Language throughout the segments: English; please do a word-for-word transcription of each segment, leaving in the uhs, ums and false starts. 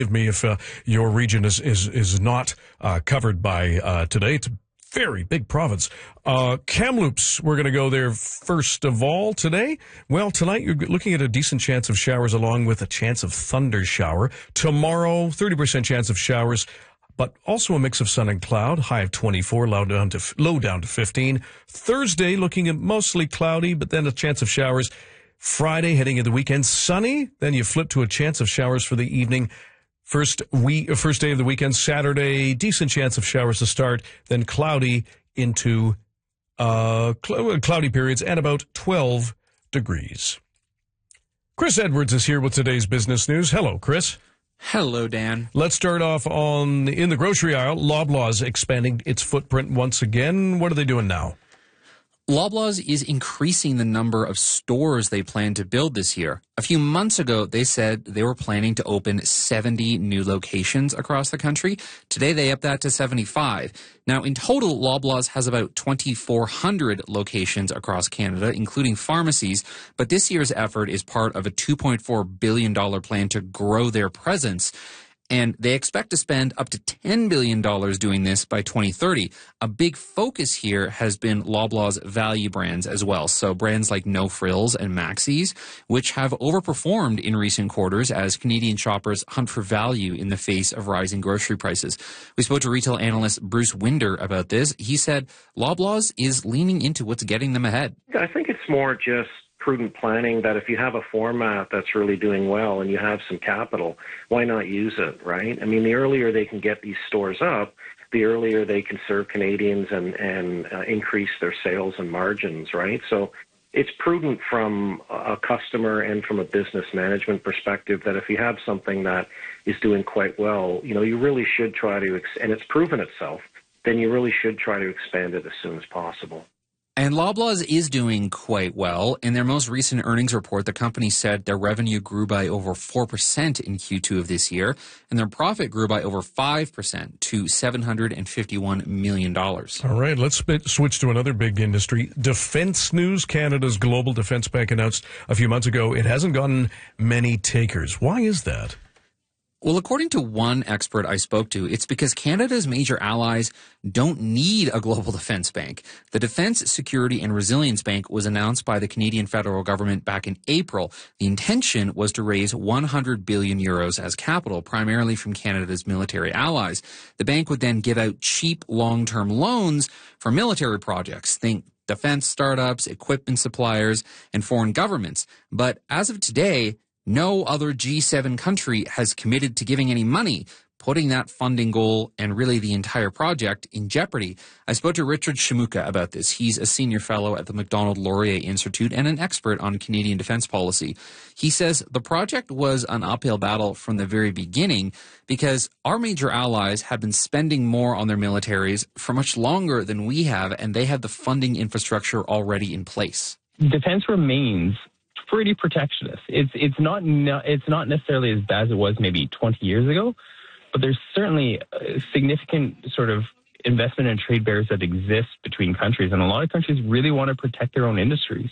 Forgive me if uh, your region is is is not uh, covered by uh, today. It's a very big province. Uh, Kamloops, we're going to go there first of all today. Well, tonight you're looking at a decent chance of showers along with a chance of thunder shower. Tomorrow, thirty percent chance of showers, but also a mix of sun and cloud. High of twenty-four, low down to low down to fifteen. Thursday, looking at mostly cloudy, but then a chance of showers. Friday, heading into the weekend, sunny. Then you flip to a chance of showers for the evening. First week, first day of the weekend, Saturday, decent chance of showers to start. Then cloudy into uh, cl- cloudy periods and about twelve degrees. Chris Edwards is here with today's business news. Hello, Chris. Hello, Dan. Let's start off on in the grocery aisle. Loblaws expanding its footprint once again. What are they doing now? Loblaws is increasing the number of stores they plan to build this year. A few months ago, they said they were planning to open seventy new locations across the country. Today, they upped that to seventy-five. Now, in total, Loblaws has about twenty-four hundred locations across Canada, including pharmacies. But this year's effort is part of a two point four billion dollars plan to grow their presence. And they expect to spend up to ten billion dollars doing this by twenty thirty. A big focus here has been Loblaws value brands as well. So brands like No Frills and Maxis, which have overperformed in recent quarters as Canadian shoppers hunt for value in the face of rising grocery prices. We spoke to retail analyst Bruce Winder about this. He said Loblaws is leaning into what's getting them ahead. I think it's more just prudent planning that if you have a format that's really doing well and you have some capital, why not use it, right? I mean, the earlier they can get these stores up, the earlier they can serve Canadians and, and uh, increase their sales and margins, right? So it's prudent from a customer and from a business management perspective that if you have something that is doing quite well, you know, you really should try to, ex- and it's proven itself, then you really should try to expand it as soon as possible. And Loblaws is doing quite well. In their most recent earnings report, the company said their revenue grew by over four percent in Q two of this year, and their profit grew by over five percent to seven hundred fifty-one million dollars. All right, let's switch to another big industry. Defense news. Canada's Global Defense Bank announced a few months ago it hasn't gotten many takers. Why is that? Well, according to one expert I spoke to, it's because Canada's major allies don't need a global defense bank. The Defense, Security and Resilience Bank was announced by the Canadian federal government back in April. The intention was to raise one hundred billion euros as capital, primarily from Canada's military allies. The bank would then give out cheap long-term loans for military projects. Think defense startups, equipment suppliers, and foreign governments. But as of today, no other G seven country has committed to giving any money, putting that funding goal and really the entire project in jeopardy. I spoke to Richard Shimuka about this. He's a senior fellow at the Macdonald-Laurier Institute and an expert on Canadian defense policy. He says the project was an uphill battle from the very beginning because our major allies have been spending more on their militaries for much longer than we have, and they have the funding infrastructure already in place. Defense remains pretty protectionist. It's it's not it's not necessarily as bad as it was maybe twenty years ago, but there's certainly a significant sort of investment and trade barriers that exist between countries, and a lot of countries really want to protect their own industries,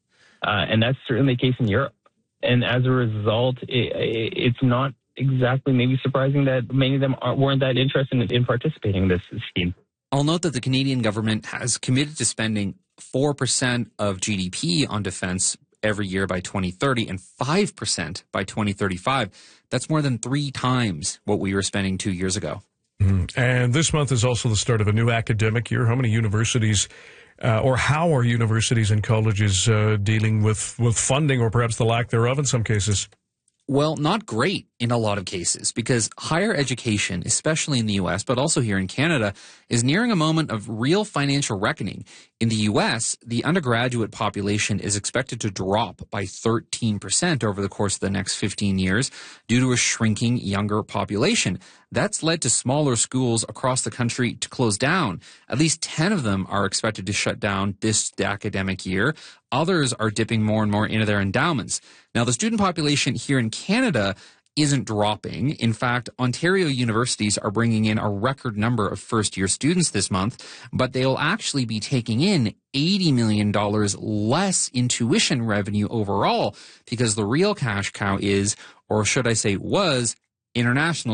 uh, and that's certainly the case in Europe. And as a result, it, it's not exactly maybe surprising that many of them aren't, weren't that interested in, in participating in this scheme. I'll note that the Canadian government has committed to spending four percent of G D P on defense every year by twenty thirty and five percent by twenty thirty-five. That's more than three times what we were spending two years ago. Mm-hmm. And this month is also the start of a new academic year. How many universities uh, or how are universities and colleges uh, dealing with, with funding or perhaps the lack thereof in some cases? Well, not great in a lot of cases because higher education, especially in the U S, but also here in Canada, is nearing a moment of real financial reckoning. In the U S, the undergraduate population is expected to drop by thirteen percent over the course of the next fifteen years due to a shrinking younger population. That's led to smaller schools across the country to close down. At least ten of them are expected to shut down this academic year. Others are dipping more and more into their endowments. Now, the student population here in Canada isn't dropping. In fact, Ontario universities are bringing in a record number of first-year students this month, but they'll actually be taking in eighty million dollars less in tuition revenue overall because the real cash cow is, or should I say was, International